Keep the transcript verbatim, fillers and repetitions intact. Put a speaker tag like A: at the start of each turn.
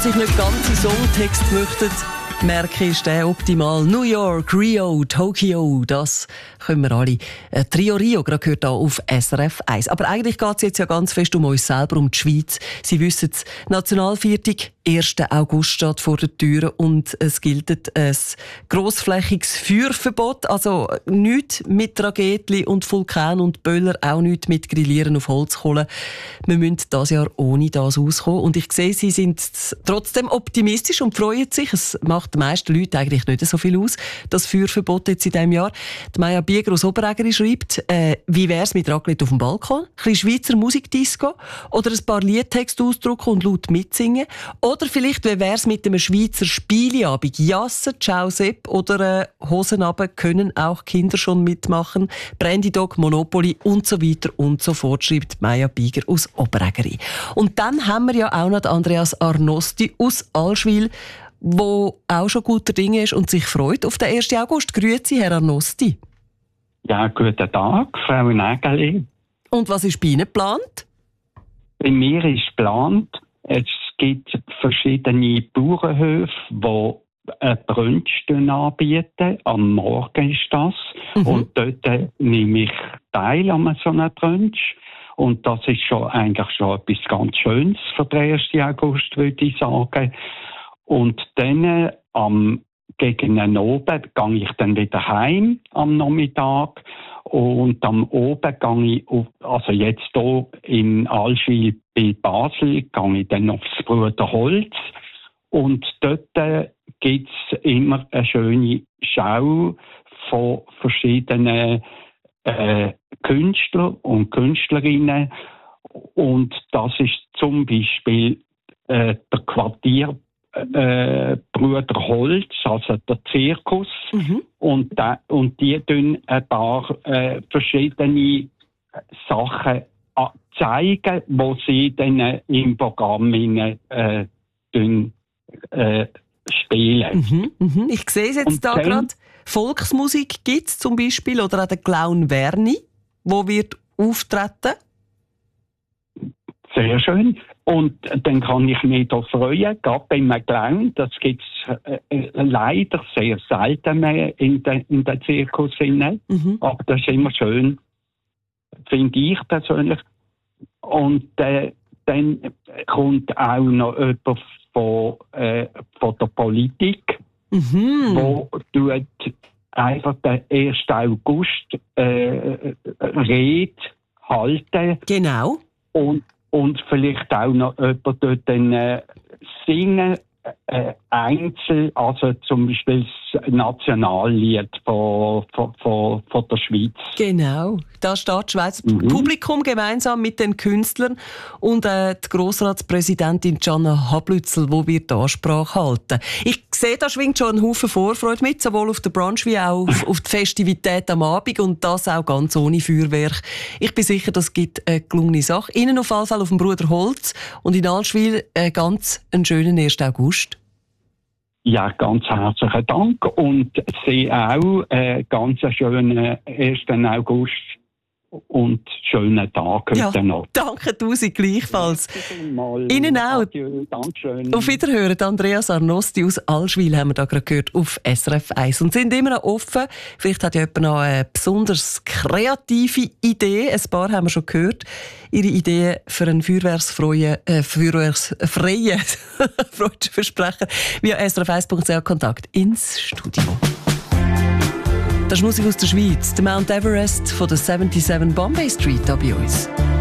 A: Sich nicht ganze Songtext möchten, merke ist der optimal. New York, Rio, Tokio, das können wir alle. Äh, Trio Rio, gerade gehört hier auf S R F eins. Aber eigentlich geht es jetzt ja ganz fest um uns selber, um die Schweiz. Sie wissen es, Nationalviertag, erster August steht vor der Tür und es gilt ein grossflächiges Feuerverbot. Also nichts mit Tragedien und Vulkan und Böller, auch nichts mit Grillieren auf Holzkohle. Wir müssen dieses Jahr ohne das auskommen. Und ich sehe, Sie sind trotzdem optimistisch und freuen sich. Es macht den meisten Leuten eigentlich nicht so viel aus, das Feuerverbot jetzt in diesem Jahr. Die Maja Bieger aus Oberägeri schreibt, äh, wie wäre es mit Raclette auf dem Balkon? Ein bisschen Schweizer Musikdisco? Oder ein paar Liedtexte ausdrucken und laut mitsingen? Oder vielleicht, wie wäre es mit einem Schweizer Spieleabend? Jassen, Ciao Sepp oder äh, Hosen runter können auch Kinder schon mitmachen. Brandy Dog, Monopoly und so weiter und so fort, schreibt Maja Bieger aus Oberägeri. Und dann haben wir ja auch noch Andreas Arnosti aus Allschwil, wo auch schon guter Dinge ist und sich freut auf den ersten August. Grüezi, Herr Arnosti.
B: Ja, guten Tag, Frau Nägeli.
A: Und was ist bei Ihnen geplant?
B: Bei mir ist geplant, es gibt verschiedene Bauernhöfe, die ein Brunch anbieten. Am Morgen ist das. Mhm. Und dort nehme ich teil an so einem Brunch. Und das ist schon eigentlich schon etwas ganz Schönes für den ersten August, würde ich sagen. Und dann am gegen den Abend gehe ich dann wieder heim am Nachmittag. Und am Abend gehe ich, auf, also jetzt hier in Allschwil bei Basel, gehe ich dann aufs Bruderholz. Und dort gibt es immer eine schöne Schau von verschiedenen äh, Künstlern und Künstlerinnen. Und das ist zum Beispiel äh, der Quartier Äh, Bruder Holz, also der Zirkus, mhm. und, da, und die tun ein paar äh, verschiedene Sachen zeigen, wo sie dann äh, im Programm äh, tun, äh, spielen.
A: Mhm, mhm. Ich sehe es jetzt
B: und
A: da gerade. Volksmusik gibt es zum Beispiel, oder auch der Clown Werni, wo wird auftreten.
B: Sehr schön. Und dann kann ich mich da freuen, gerade beim Clown, das gibt es äh, leider sehr selten mehr in den in der Zirkus. Mhm. Aber das ist immer schön, finde ich persönlich. Und äh, dann kommt auch noch jemand von, äh, von der Politik, mhm. wo tut einfach den ersten August äh, Rede halten.
A: Genau.
B: Und Und vielleicht auch noch jemand dort dann, äh, singen, äh, einzeln, also zum Beispiel das Nationallied von, von, von, von der Schweiz.
A: Genau, da steht das Schweizer mhm. Publikum gemeinsam mit den Künstlern und äh, die Grossratspräsidentin Gianna Hablützel, die wird die Ansprache halten. Ich sehe, da schwingt schon ein Haufen Vorfreude mit, sowohl auf den Brunch wie auch auf, auf die Festivität am Abend und das auch ganz ohne Feuerwerk. Ich bin sicher, das gibt eine gelungene Sache. Ihnen auf jeden Fall auf dem Bruder Holz und in Allschwil äh, ganz einen schönen ersten August.
B: Ja, ganz herzlichen Dank und Sie auch äh, ganz einen schönen ersten August und schönen Tag
A: ja,
B: heute noch.
A: Danke tausend gleichfalls. Ihnen auch.
B: Adieu, Dankeschön.
A: Auf Wiederhören, Andreas Arnosti aus Allschwil haben wir da gerade gehört auf S R F eins. Und sind immer noch offen. Vielleicht hat ja jemand noch eine besonders kreative Idee. Ein paar haben wir schon gehört. Ihre Ideen für einen feuerwerksfreien, äh, feuerwerksfreien Freudenversprecher via S R F eins Punkt C H Kontakt ins Studio. Das ist Musik aus der Schweiz. Der Mount Everest von der siebenundsiebzig Bombay Street hier bei uns.